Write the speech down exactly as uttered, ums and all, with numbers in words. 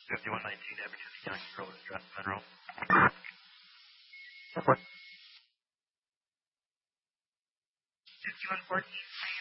fifty-one nineteen, Abington, Yankee Road, address Monroe. fifty-one fourteen.